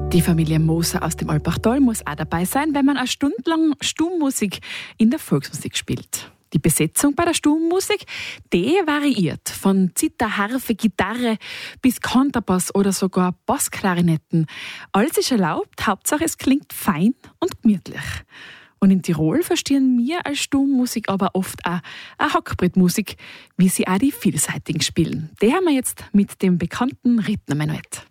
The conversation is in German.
Die Familie Moser aus dem Alpachtal muss auch dabei sein, wenn man eine Stunde lang Stummmusik in der Volksmusik spielt. Die Besetzung bei der Stummmusik, die variiert von Zither, Harfe, Gitarre bis Kontrabass oder sogar Bassklarinetten. Alles ist erlaubt, Hauptsache es klingt fein und gemütlich. Und in Tirol verstehen wir als Stummmusik aber oft auch eine Hackbrettmusik, wie sie auch die Vielseitigen spielen. Die haben wir jetzt mit dem bekannten Rittnermenuett.